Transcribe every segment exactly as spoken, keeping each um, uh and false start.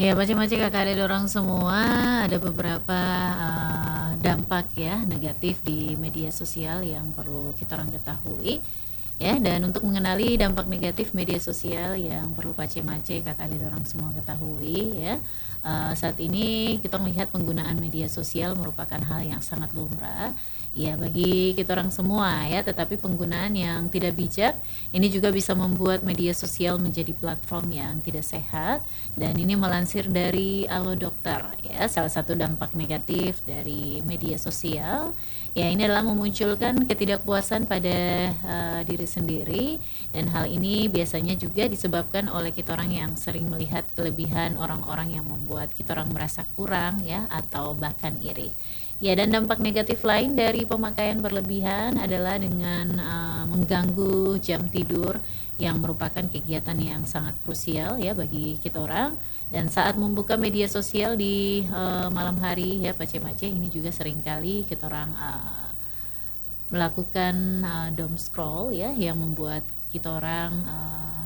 Ya, macam-macam Kakak ada dorong semua, ada beberapa uh, dampak ya negatif di media sosial yang perlu kita orang ketahui. Ya, dan untuk mengenali dampak negatif media sosial yang perlu pace-mace Kakak ada dorong semua ketahui ya. Uh, saat ini kita melihat penggunaan media sosial merupakan hal yang sangat lumrah ya bagi kita orang semua ya, tetapi penggunaan yang tidak bijak ini juga bisa membuat media sosial menjadi platform yang tidak sehat. Dan ini melansir dari Alo Dokter ya, salah satu dampak negatif dari media sosial ya ini adalah memunculkan ketidakpuasan pada uh, diri sendiri, dan hal ini biasanya juga disebabkan oleh kita orang yang sering melihat kelebihan orang-orang yang membuat kita orang merasa kurang ya, atau bahkan iri. Ya, dan dampak negatif lain dari pemakaian berlebihan adalah dengan uh, mengganggu jam tidur yang merupakan kegiatan yang sangat krusial ya bagi kita orang. Dan saat membuka media sosial di uh, malam hari ya pace-mace, ini juga seringkali kita orang uh, melakukan uh, doom scroll ya, yang membuat kita orang uh,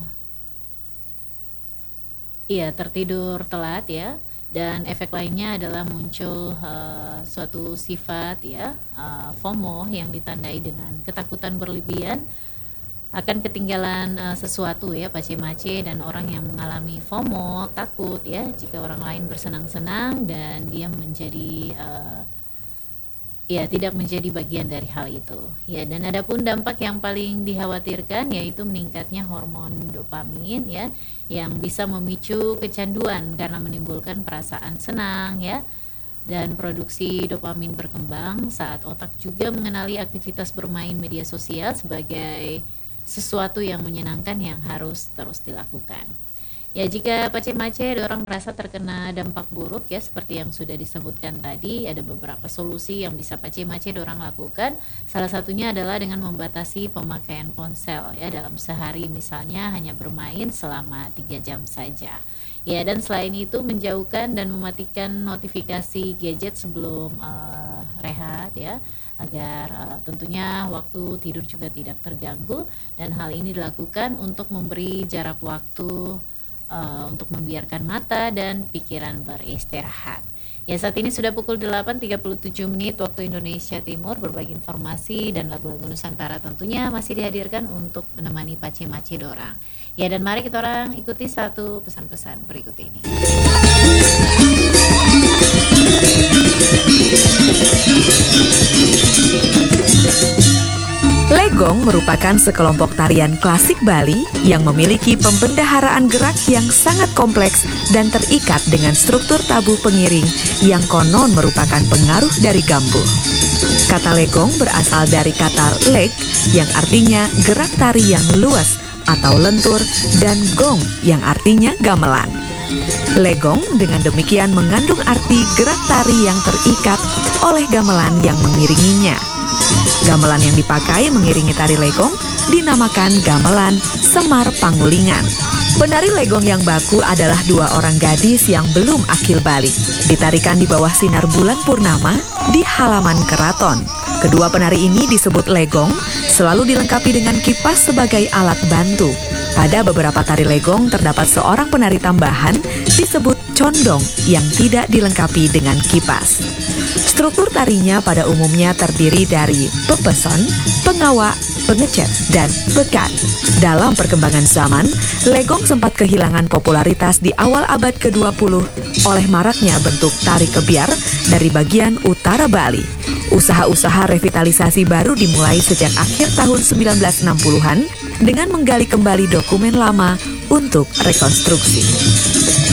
iya tertidur telat ya. Dan efek lainnya adalah muncul uh, suatu sifat ya uh, FOMO yang ditandai dengan ketakutan berlebihan akan ketinggalan uh, sesuatu ya pace-mace. Dan orang yang mengalami FOMO takut ya jika orang lain bersenang-senang, dan dia menjadi uh, ya tidak menjadi bagian dari hal itu ya. Dan adapun dampak yang paling dikhawatirkan yaitu meningkatnya hormon dopamin ya, yang bisa memicu kecanduan karena menimbulkan perasaan senang ya. Dan produksi dopamin berkembang saat otak juga mengenali aktivitas bermain media sosial sebagai sesuatu yang menyenangkan yang harus terus dilakukan. Ya, jika pace-mace ada orang merasa terkena dampak buruk ya seperti yang sudah disebutkan tadi, ada beberapa solusi yang bisa pace-mace orang lakukan. Salah satunya adalah dengan membatasi pemakaian ponsel ya dalam sehari, misalnya hanya bermain selama tiga jam saja. Ya, dan selain itu menjauhkan dan mematikan notifikasi gadget sebelum uh, rehat ya, agar uh, tentunya waktu tidur juga tidak terganggu. Dan hal ini dilakukan untuk memberi jarak waktu Uh, untuk membiarkan mata dan pikiran beristirahat. Ya, saat ini sudah pukul delapan tiga puluh tujuh menit waktu Indonesia Timur. Berbagi informasi dan lagu-lagu Nusantara tentunya masih dihadirkan untuk menemani pace-mace dorang. Ya, dan mari kita orang ikuti satu pesan-pesan berikut ini. Legong merupakan sekelompok tarian klasik Bali yang memiliki pembendaharaan gerak yang sangat kompleks dan terikat dengan struktur tabuh pengiring yang konon merupakan pengaruh dari Gambuh. Kata legong berasal dari kata leg yang artinya gerak tari yang luas atau lentur, dan gong yang artinya gamelan. Legong dengan demikian mengandung arti gerak tari yang terikat oleh gamelan yang mengiringinya. Gamelan yang dipakai mengiringi tari legong dinamakan gamelan Semar Pangulingan. Penari legong yang baku adalah dua orang gadis yang belum akil balik, ditarikan di bawah sinar bulan purnama di halaman keraton. Kedua penari ini disebut legong, selalu dilengkapi dengan kipas sebagai alat bantu. Pada beberapa tari legong terdapat seorang penari tambahan disebut condong yang tidak dilengkapi dengan kipas. Struktur tarinya pada umumnya terdiri dari pepeson, pengawak, pengecet, dan bekat. Dalam perkembangan zaman, legong sempat kehilangan popularitas di awal abad kedua puluh oleh maraknya bentuk tari kebiar dari bagian utara Bali. Usaha-usaha revitalisasi baru dimulai sejak akhir tahun sembilan belas enam puluhan dengan menggali kembali dokumen lama untuk rekonstruksi.